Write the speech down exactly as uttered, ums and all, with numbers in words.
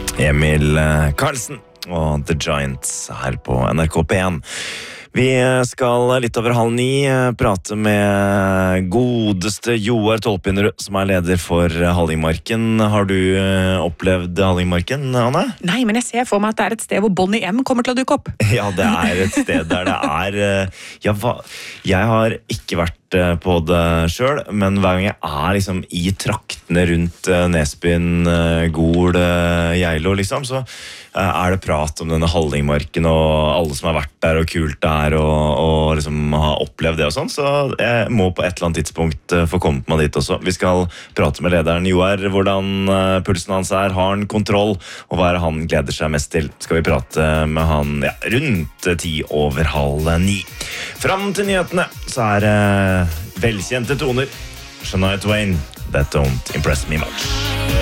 Emil Karlsen og The Giants her på N R K P én. Vi skal litt over halv ni prate med godeste Joar Tolpinnerud, som er leder for Hallingmarken. Har du opplevd Hallingmarken, Anne? Nei, men jeg ser for meg at det er et sted hvor Bonnie M kommer til å dukke opp. Ja, det er et sted der det er... Ja, jeg har ikke vært på det selv, men hver gang jeg er liksom i traktene rundt Nesbyen, Gol, Geilo, liksom, så er det prat om denne Hallingmarken og alle som har vært der og kult der og, og liksom har opplevd det og sånn, så jeg må på et eller annet tidspunkt få komme meg dit også. Vi skal prate med lederen Joar, hvordan pulsen hans er, har han kontroll, og hva er det han gleder seg mest til? Skal vi prate med han ja, rundt ti over halv ni. Fram til nyhetene så er det velkjente toner. Shania Twain, That Don't Impress Me Much.